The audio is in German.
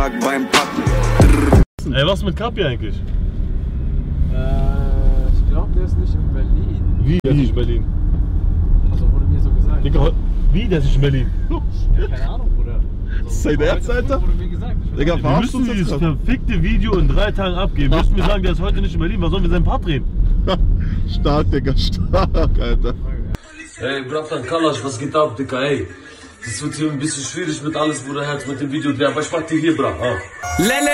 Tag beim Packen. Ey, was mit Kapi eigentlich? Ich glaube, der ist nicht in Berlin. Wie? Der ist nicht in Berlin. Also wurde mir so gesagt. Digga, wie? Der ist nicht in Berlin? Ja, keine Ahnung, Bruder. Das ist sein Ernst, Alter? Wurde mir gesagt. Digga, Wir müssen dieses verfickte Video in 3 Tagen abgeben. Müssen wir sagen, der ist heute nicht in Berlin. Was sollen wir seinen Part drehen? Stark, Digga, stark, Alter. Ey, Bratan Kalash, was geht ab, Digga, ey? Das wird hier ein bisschen schwierig mit alles, Bruder, Herz, mit dem Video drehen. Aber ich mach dir hier, Bra.